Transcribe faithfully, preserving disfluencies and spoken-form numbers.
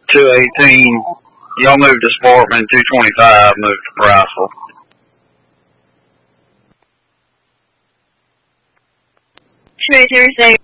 two eighteen. Y'all moved to Sparkman. two twenty-five moved to Priceville. two eighteen,